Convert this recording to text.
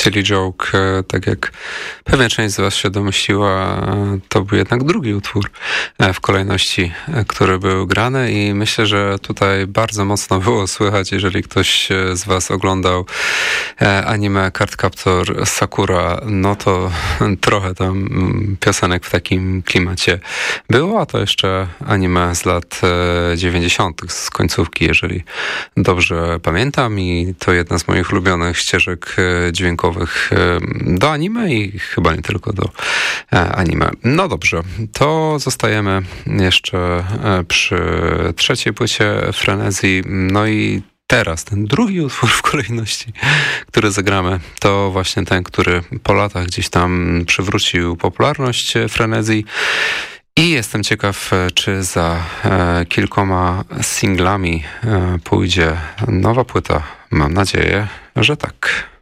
Silly Joke, tak jak pewna część z was się domyśliła, to był jednak drugi utwór w kolejności, który był grany i myślę, że tutaj bardzo mocno było słychać, jeżeli ktoś z was oglądał anime Cardcaptor Sakura, no to trochę tam piosenek w takim klimacie było, a to jeszcze anime z lat 90. z końcówki, jeżeli dobrze pamiętam, i to jedna z moich ulubionych ścieżek dźwiękowych do anime i chyba nie tylko do anime. No dobrze, to zostajemy jeszcze przy trzeciej płycie Frenzy, no i teraz ten drugi utwór w kolejności, który zagramy, to właśnie ten, który po latach gdzieś tam przywrócił popularność Frenzy. I jestem ciekaw, czy za kilkoma singlami pójdzie nowa płyta. Mam nadzieję, że tak.